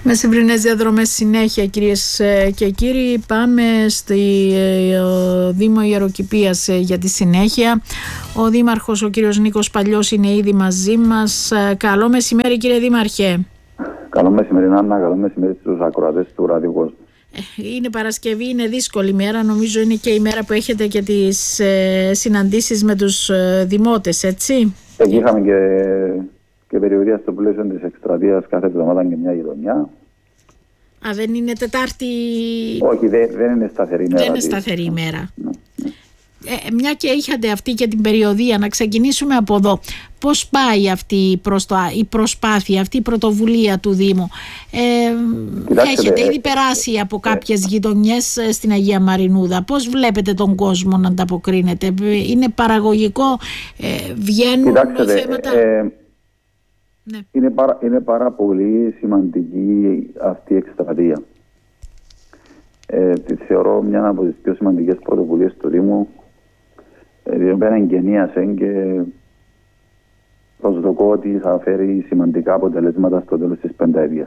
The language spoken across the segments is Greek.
Μεσημβρινές διαδρομές συνέχεια, κυρίες και κύριοι. Πάμε στη Δήμο Ιεροκηπείας για τη συνέχεια. Ο Δήμαρχος, ο κύριος Νίκος Παλιός, είναι ήδη μαζί μας. Καλό μεσημέρι, κύριε Δήμαρχε. Καλό μεσημέρι, Άννα. Καλό μεσημέρι στους ακροατές του ραδιοκόσμου. Είναι Παρασκευή, είναι δύσκολη μέρα. Νομίζω είναι και η μέρα που έχετε και τις συναντήσεις με τους δημότες, έτσι. Εκεί είχαμε και περιοδία στο πλαίσιο της εκστρατείας κάθε εβδομάδα και μια γειτονιά. Δεν είναι Τετάρτη. Όχι, δεν είναι σταθερή ημέρα. Δεν είναι σταθερή ημέρα. Μια και είχατε αυτή και την περιοδία, να ξεκινήσουμε από εδώ. Πώς πάει αυτή η προσπάθεια, αυτή η πρωτοβουλία του Δήμου? Έχετε ήδη περάσει από κάποιες γειτονιές στην Αγία Μαρινούδα. Πώς βλέπετε τον κόσμο να ανταποκρίνεται? Είναι παραγωγικό? Βγαίνουν θέματα? Ναι. Είναι πάρα πολύ σημαντική αυτή η εκστρατεία. Τη θεωρώ μια από τις πιο σημαντικές πρωτοβουλίες του Δήμου, την οποία εγγενίασε και προσδοκώ ότι θα φέρει σημαντικά αποτελέσματα στο τέλος της πενταετίας.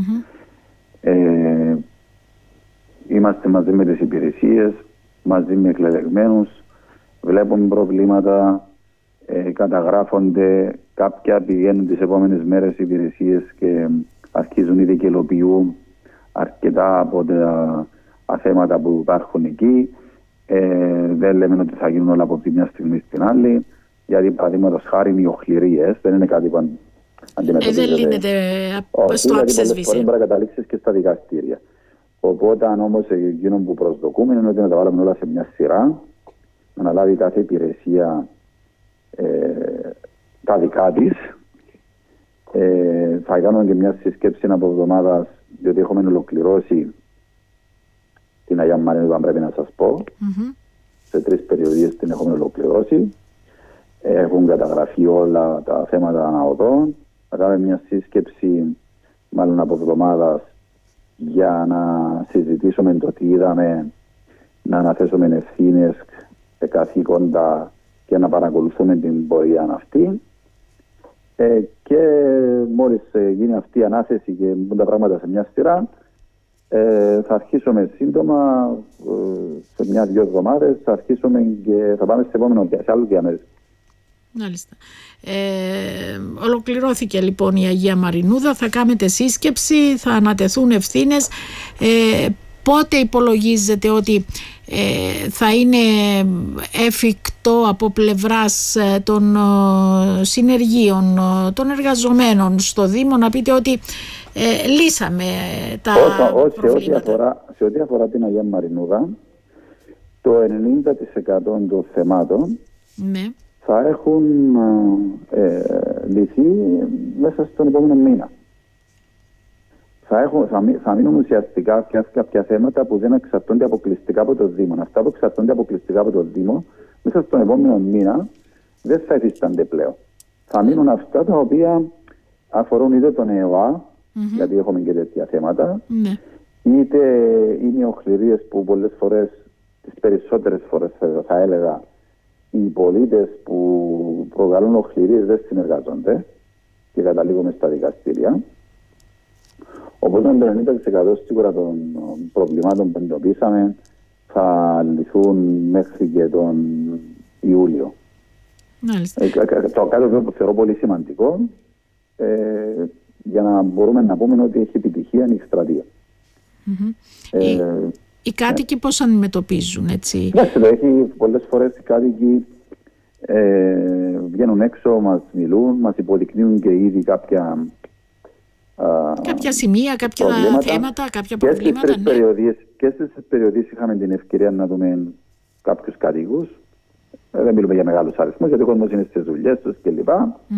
Είμαστε μαζί με τις υπηρεσίες, μαζί με εκλεγμένους, βλέπουμε προβλήματα, καταγράφονται, κάποια πηγαίνουν τις επόμενες μέρες οι υπηρεσίες και αρχίζουν ήδη και υλοποιούν αρκετά από τα θέματα που υπάρχουν εκεί. Δεν λέμε ότι θα γίνουν όλα από τη μια στιγμή στην άλλη, γιατί παραδείγματος χάρη είναι οι οχληρίες, δεν είναι κάτι που αντιμετωπίζεται. Δεν λύνεται στο αμφισβήσιο. Μπορεί να καταλήξεις και στα δικαστήρια. Οπότε όμως εκείνο που προσδοκούμε είναι ότι να τα βάλουμε όλα σε μια σειρά, να αναλάβει κάθε υπηρεσία τα δικά της. Θα κάνουμε και μια συσκέψη από εβδομάδα, διότι έχουμε ολοκληρώσει την Αγία Μαρινούδα, πρέπει να σας πω. Σε 3 περιοδίες την έχουμε ολοκληρώσει. Έχουν καταγραφεί όλα τα θέματα αναοδών. Θα κάνουμε μια σύσκεψη, μάλλον από εβδομάδα, για να συζητήσουμε το τι είδαμε, να αναθέσουμε ευθύνες, καθήκοντα και να παρακολουθούμε την πορεία αυτή. Και μόλις γίνει αυτή η ανάθεση και μπουν τα πράγματα σε μια σειρά, θα αρχίσουμε σύντομα, σε 1-2 εβδομάδες, θα αρχίσουμε και θα πάμε σε άλλο διαμέρισμα. Μάλιστα. Ολοκληρώθηκε λοιπόν η Αγία Μαρινούδα, θα κάνετε σύσκεψη, θα ανατεθούν ευθύνες. Πότε υπολογίζετε ότι θα είναι εφικτό από πλευράς των συνεργείων, των εργαζομένων στο Δήμο, να πείτε ότι λύσαμε τα προβλήματα? Σε ό,τι αφορά την Αγία Μαρινούδα, το 90% των θεμάτων θα έχουν λυθεί μέσα στον επόμενο μήνα. Θα μείνουν ουσιαστικά κάποια θέματα που δεν εξαρτώνται αποκλειστικά από το Δήμο. Αυτά που εξαρτώνται αποκλειστικά από το Δήμο, μέσα στον επόμενο μήνα δεν θα υφίστανται πλέον. Θα μείνουν αυτά τα οποία αφορούν είτε τον ΕΟΑ, γιατί έχουμε και τέτοια θέματα, είτε είναι οι οχληρίες που πολλές φορές, τις περισσότερες φορές θα έλεγα, οι πολίτες που προκαλούν οχληρίες δεν συνεργάζονται και καταλήγουμε στα δικαστήρια. Οπότε το 90% σίγουρα των προβλημάτων που εντοπίσαμε θα λυθούν μέχρι και τον Ιούλιο. Το κάτι που θεωρώ πολύ σημαντικό, για να μπορούμε να πούμε ότι έχει επιτυχία η εκστρατεία. Οι κάτοικοι πώς αντιμετωπίζουν, έτσι? Πολλές φορές οι κάτοικοι βγαίνουν έξω, μας μιλούν, μας υποδεικνύουν και ήδη κάποια σημεία, κάποια θέματα, κάποια προβλήματα. Και στις περιοδίες είχαμε την ευκαιρία να δούμε κάποιους κατοίκους. Δεν μιλούμε για μεγάλους αριθμούς, γιατί ο κόσμος είναι στις δουλειές τους κλπ.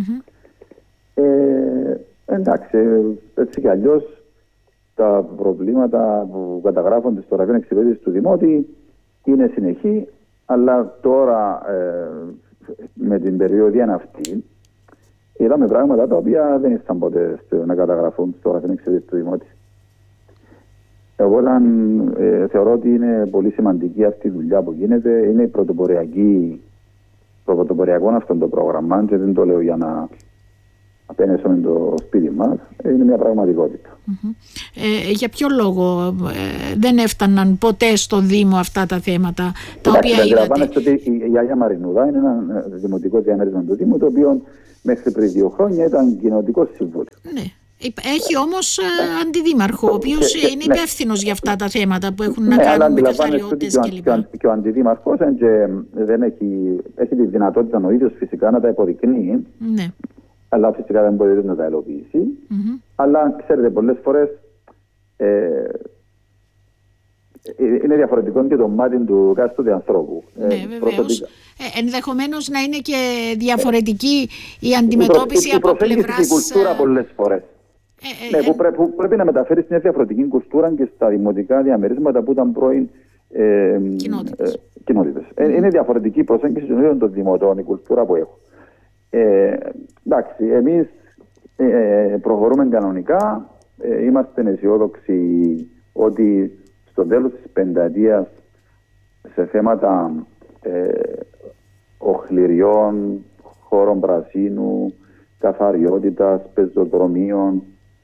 Εντάξει, έτσι κι αλλιώς τα προβλήματα που καταγράφονται στο γραφείο εξυπηρέτησης του Δημότη είναι συνεχή, αλλά τώρα με την περιοδία αυτή είδαμε πράγματα τα οποία δεν ήσταν ποτέ να καταγραφούν στο γραφείο εξυπηρέτησης του Δημότη. Εγώ θεωρώ ότι είναι πολύ σημαντική αυτή η δουλειά που γίνεται. Είναι πρωτοποριακό αυτό το πρόγραμμα, και δεν το λέω για να απένεσουμε το σπίτι μας. Είναι μια πραγματικότητα. Για ποιο λόγο δεν έφταναν ποτέ στο Δήμο αυτά τα θέματα τα οποία είδατε? Αντιλαμβάνεστε ότι η Αγία Μαρινούδα είναι ένα δημοτικό διαμέρισμα του Δήμου, το οποίο μέχρι πριν 2 χρόνια ήταν κοινοτικό συμβούλιο. Ναι. Έχει όμως αντιδήμαρχο, ο οποίος είναι υπεύθυνος για αυτά τα θέματα που έχουν να κάνουν με καθαριότητες κλπ. Και ο αντιδήμαρχος δεν έχει τη δυνατότητα ο ίδιος φυσικά να τα υποδεικνύει, ναι. Αλλά φυσικά δεν μπορεί να τα ελοποιήσει. Αλλά ξέρετε, πολλές φορές είναι διαφορετικό και το μάτι του κάστοτε ανθρώπου. Ναι, βεβαίως. Ενδεχομένως να είναι και διαφορετική η αντιμετώπιση από πλευράς... Η κουλτούρα πολλές φορές. Ναι, που πρέπει να μεταφέρει μια διαφορετική κουλτούρα και στα δημοτικά διαμερίσματα που ήταν πρώην κοινότητες. Είναι διαφορετική προσέγγιση των δημοτών, η κουλτούρα που έχουν. Εντάξει, εμείς προχωρούμε κανονικά, είμαστε αισιόδοξοι ότι στο τέλος της πενταετίας σε θέματα οχληριών, χώρων πρασίνου, καθαριότητας, πεζοδρομίων,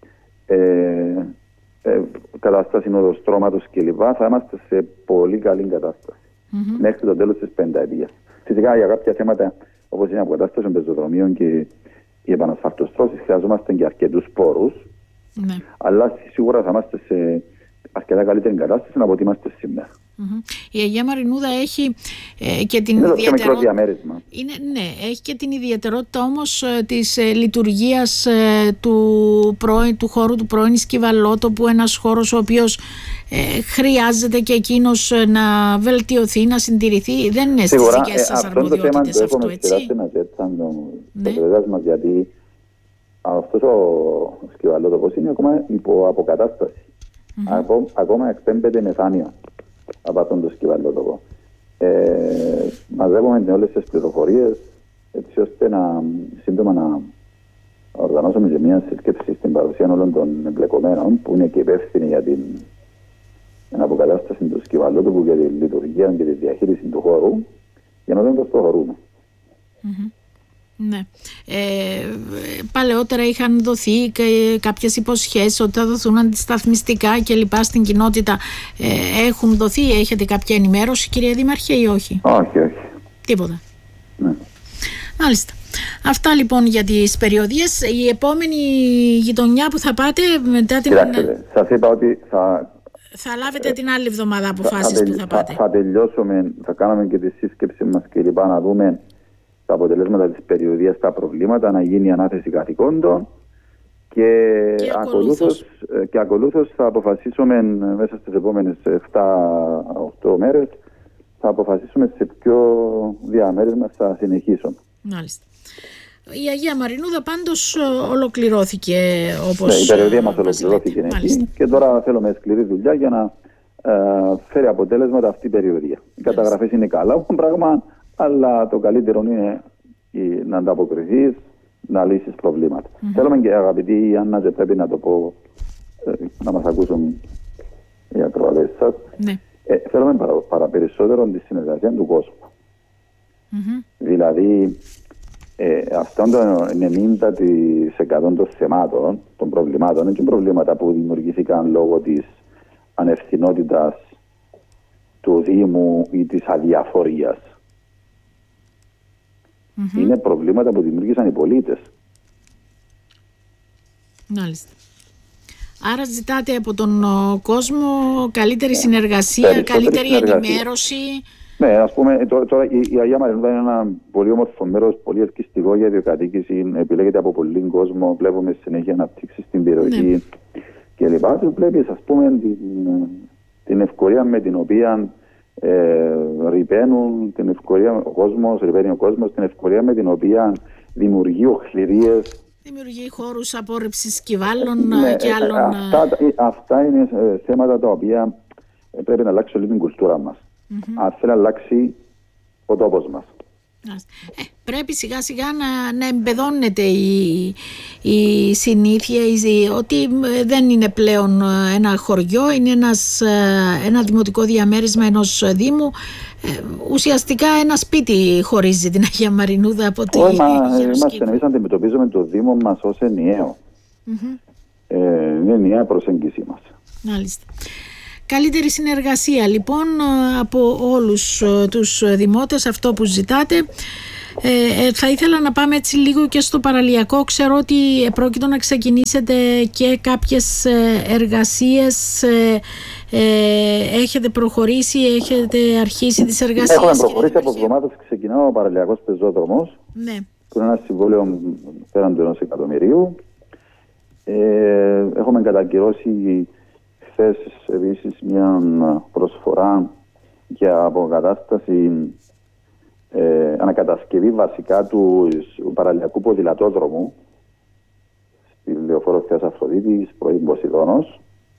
κατάσταση οδοστρώματος κλπ. Θα είμαστε σε πολύ καλή κατάσταση μέχρι το τέλος της πενταετίας. Φυσικά για κάποια θέματα όπως είναι η αποκατάσταση των πεζοδρομίων και οι επανασφαλτοστρώσεις χρειαζόμαστε και αρκετούς πόρους, αλλά σίγουρα θα είμαστε σε αρκετά καλύτερη κατάσταση από ό,τι είμαστε σήμερα. Η Αγία Μαρινούδα έχει και την ιδιαιτερότητα. Έχει και την ιδιαιτερότητα όμως της λειτουργίας του χώρου του πρώην Σκυβαλότοπου, ένας χώρος ο οποίος χρειάζεται και εκείνος να βελτιωθεί, να συντηρηθεί. Δεν είναι στις δικές σας αρμοδιότητες αυτό, έτσι? Γιατί αυτός ο Σκυβαλότοπος είναι ακόμα υπό αποκατάσταση. Ακόμα εκπέμπεται μεθάνιο από αυτόν τον Σκυβαλότοπο. Μαζεύουμε όλες τις πληροφορίες έτσι ώστε σύντομα να οργανώσουμε και μια σύσκεψη στην παρουσία όλων των εμπλεκομένων που είναι και υπεύθυνοι για την αποκατάσταση του Σκυβαλότοπου, για τη λειτουργία και τη διαχείριση του χώρου, για να δούμε πώς προχωρούμε. Ναι. Παλαιότερα είχαν δοθεί κάποιες υποσχέσεις ότι θα δοθούν αντισταθμιστικά και λοιπά στην κοινότητα. Έχουν δοθεί, έχετε κάποια ενημέρωση, κυρία Δήμαρχε, ή όχι? Όχι. Τίποτα. Ναι. Μάλιστα. Αυτά λοιπόν για τις περιοδίες. Η επόμενη γειτονιά που θα πάτε μετά την... Κοιτάξτε, σας είπα ότι θα λάβετε την άλλη εβδομάδα αποφάσεις που θα πάτε. Θα τελειώσουμε, θα κάνουμε και τη σύσκεψη μας και λοιπά, να δούμε τα αποτελέσματα της περιοδίας, τα προβλήματα, να γίνει η ανάθεση καθηκόντων και ακολούθως θα αποφασίσουμε μέσα στις επόμενες 7-8 μέρες, θα αποφασίσουμε σε ποιο διαμέρισμα θα συνεχίσουμε. Μάλιστα. Η Αγία Μαρινούδα πάντως ολοκληρώθηκε όπως... Ναι, η περιοδία μας ολοκληρώθηκε εκεί και τώρα θέλουμε σκληρή δουλειά για να φέρει αποτέλεσματα αυτή η περιοδία. Οι καταγραφές είναι καλά πράγμα, αλλά το καλύτερο είναι να ανταποκριθείς, να λύσεις προβλήματα. Θέλουμε και αγαπητοί Άννα, και πρέπει να το πω, να μας ακούσουν οι ακροατές σας. Θέλουμε παραπερισσότερο τη συνεργασία του κόσμου. Δηλαδή, αυτό το 90% των θεμάτων, των προβλημάτων, είναι και προβλήματα που δημιουργήθηκαν λόγω της ανευθυνότητας του Δήμου ή της αδιαφορίας. Είναι προβλήματα που δημιούργησαν οι πολίτες. Μάλιστα. Άρα ζητάτε από τον κόσμο καλύτερη συνεργασία, καλύτερη ενημέρωση. Ναι, ας πούμε, τώρα η Αγία Μαρινούδα είναι ένα πολύ όμορφο μέρος, πολύ ελκυστικό για ιδιοκατοίκηση, επιλέγεται από πολύ κόσμο, βλέπουμε συνέχεια αναπτύξεις στην περιοχή κλπ. Βλέπεις, ας πούμε, την ευκολία με την οποία ρηπαίνουν, την ευκολία ρηπαίνει ο κόσμος, την ευκολία με την οποία δημιουργεί οχληρίες. Δημιουργεί χώρους απόρριψης σκυβάλων και άλλων. Αυτά είναι θέματα τα οποία πρέπει να αλλάξει όλη την κουλτούρα μας. Αν θέλει να αλλάξει ο τόπος μας. Πρέπει σιγά σιγά να εμπεδώνεται η συνήθεια ότι δεν είναι πλέον ένα χωριό, είναι ένα δημοτικό διαμέρισμα ενός Δήμου. Ουσιαστικά ένα σπίτι χωρίζει την Αγία Μαρινούδα από τη Γεροσκήπου. Εμείς αντιμετωπίζουμε το Δήμο μας ως ενιαίο. ενιαία προσέγγιση μας. Μάλιστα. Καλύτερη συνεργασία λοιπόν από όλους τους δημότες, αυτό που ζητάτε. Θα ήθελα να πάμε έτσι λίγο και στο παραλιακό. Ξέρω ότι πρόκειται να ξεκινήσετε και κάποιες εργασίες. Έχετε προχωρήσει, έχετε αρχίσει τις εργασίες? Έχουμε προχωρήσει από εβδομάδες. Ξεκινάω ο παραλιακός πεζόδρομος, ναι, που είναι ένα συμβόλαιο πέραν του 1 εκατομμυρίου. Έχουμε κατακυρώσει χθες επίσης μια προσφορά για αποκατάσταση, ανακατασκευή βασικά του παραλιακού ποδηλατόδρομου στη Λεωφόρο Θείας Αφροδίτης πρωί Ποσειδώνος.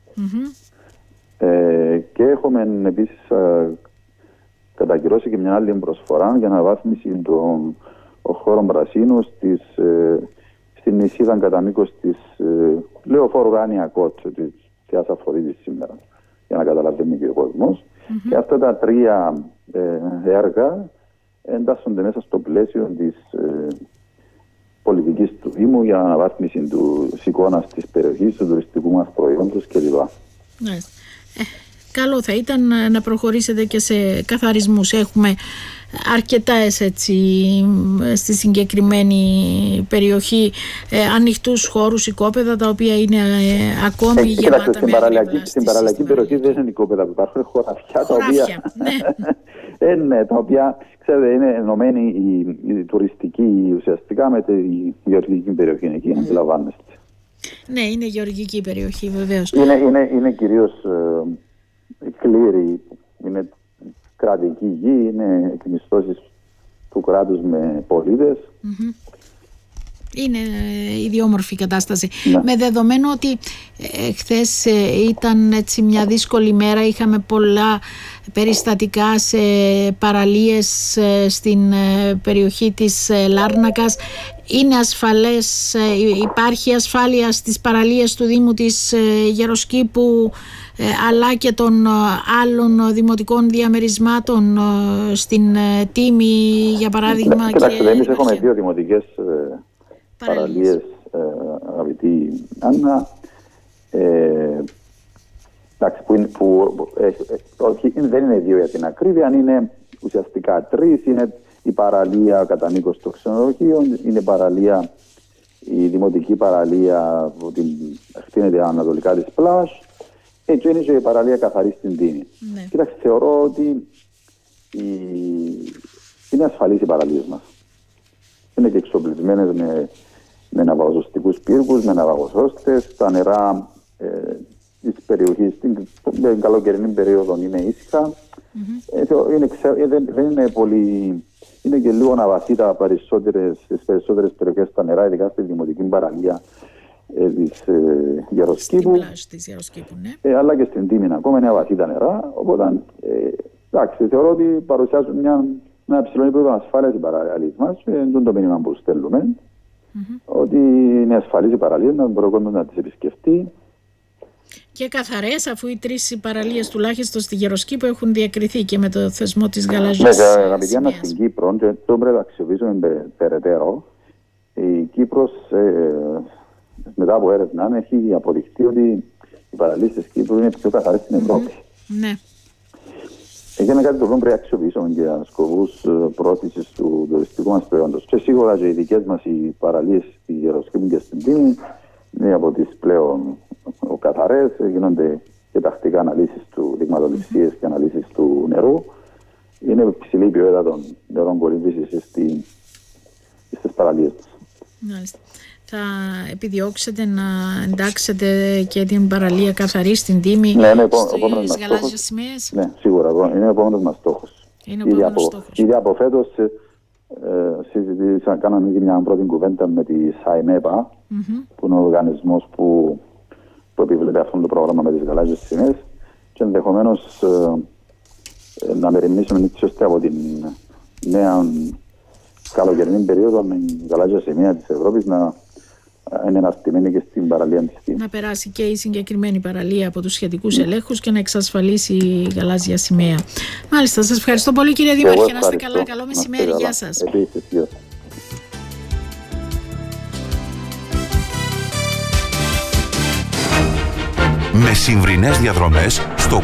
Και έχουμε επίσης κατακυρώσει και μια άλλη προσφορά για αναβάθμιση των χώρων πρασίνου στην νησίδα κατά μήκος της Λεωφόρου Ράνια Κότ της Θείας Αφροδίτης σήμερα, για να καταλαβαίνει και ο κόσμος. Και αυτά τα τρία έργα εντάσσονται μέσα στο πλαίσιο της πολιτικής του Δήμου για αναβάθμιση της εικόνας της περιοχής, του τουριστικού μας προϊόντος κλπ. Ναι. Καλό θα ήταν να προχωρήσετε και σε καθαρισμούς. Έχουμε αρκετές έτσι στη συγκεκριμένη περιοχή ανοιχτούς χώρους, οικόπεδα τα οποία είναι ακόμη γεμάτα με αγριαπλαστήσεις. Στην παραλιακή περιοχή δεν είναι οικόπεδα που υπάρχουν, χωράφια τα οποία... ναι, τα οποία ξέρετε είναι ενωμένη η τουριστική ουσιαστικά με τη γεωργική περιοχή εκεί, αντιλαμβάνεστε. Ναι, είναι γεωργική περιοχή βεβαίως. Είναι κυρίως κλήρη, είναι κρατική γη, είναι εκμισθώσεις του κράτους με πολίτες. Είναι ιδιόμορφη κατάσταση. Ναι. Με δεδομένο ότι χθες ήταν έτσι μια δύσκολη μέρα, είχαμε πολλά περιστατικά σε παραλίες στην περιοχή της Λάρνακας. Είναι ασφαλές, υπάρχει ασφάλεια στις παραλίες του Δήμου της Γεροσκήπου αλλά και των άλλων δημοτικών διαμερισμάτων στην Τίμη, για παράδειγμα? Κοιτάξτε, εμείς έχουμε δύο δημοτικές παραλίες, αγαπητή Άννα, όχι, δεν είναι δύο για την ακρίβεια, είναι ουσιαστικά τρεις. Είναι η παραλία κατά μήκος των ξενοδοχείων, είναι η δημοτική παραλία που ευθύνεται ανατολικά της Πλάς, και είναι και η παραλία καθαρή στην Τίνη. Ναι. Κοιτάξτε, θεωρώ ότι είναι ασφαλείς οι παραλίες μας. Είναι και εξοπλισμένες με ναυαγοσωστικούς πύργους, με ναυαγοσώστες. Τα νερά της περιοχής στην καλοκαιρινή περίοδο είναι ήσυχα. Δεν είναι πολύ... Είναι και λίγο αβαθήτα στις περισσότερες περιοχές τα νερά, ειδικά στη δημοτική παραλία της Γεροσκήπου. Της Γεροσκήπου, ναι. Αλλά και στην Τίμη ακόμα είναι αβαθήτα νερά. Οπότε, εντάξει, θεωρώ ότι παρουσιάζουν ένα ψηλό επίπεδο ασφάλειας οι παραλίες μας. Είναι το μήνυμα που στέλνουμε. Ότι είναι ασφαλής η παραλία, να μπορεί ο κόσμος να τις επισκεφτεί. Και καθαρές, αφού οι τρεις παραλίες τουλάχιστον στη Γεροσκήπο έχουν διακριθεί και με το θεσμό της γαλαζιάς σημαίας. Ναι, αγαπητοί μας στην Κύπρο, και το πρέπει να αξιοποιήσουμε περαιτέρω. Η Κύπρος, μετά από έρευνα, έχει αποδειχτεί ότι οι παραλίες της Κύπρου είναι πιο καθαρές στην Ευρώπη. Ναι. Είναι κάτι το οποίο πρέπει να αξιοποιήσουμε για σκοπούς πρόθεσης του τουριστικού μας προϊόντος. Και σίγουρα και οι δικές μας οι παραλίες στη Γεροσκήπου και στην Τίμη είναι από τις πλέον καθαρές. Γίνονται και τακτικά αναλύσεις του δειγματοληψίες και αναλύσεις του νερού. Είναι υψηλή ποιότητα των νερών πολίτησης στις παραλίες μας. Μάλιστα. Θα επιδιώξετε να εντάξετε και την παραλία καθαρή στην Τίμη στις γαλάζιες σημαίες? Ναι, σίγουρα. Είναι ο επόμενος μας στόχος. Ήδη από φέτος κάναμε μια πρώτη κουβέντα με τη ΣΑΕΝΕΠΑ, που είναι ο οργανισμός που επιβλέπει αυτό το πρόγραμμα με τις γαλάζιες σημαίες, και ενδεχομένως να μεριμνήσουμε έτσι ώστε από την νέα καλοκαιρινή περίοδο με γαλάζια σημαία της Ευρώπης να είναι αναστημένη και στην παραλία της Τίμης. Να περάσει και η συγκεκριμένη παραλία από τους σχετικούς ελέγχους και να εξασφαλίσει η γαλάζια σημαία. Μάλιστα, σας ευχαριστώ πολύ κύριε Δήμαρχε, να είστε καλά, καλό μεσημέρι, γεια σας. Επίσης, γεια σας. Με συμβρινές διαδρομές στο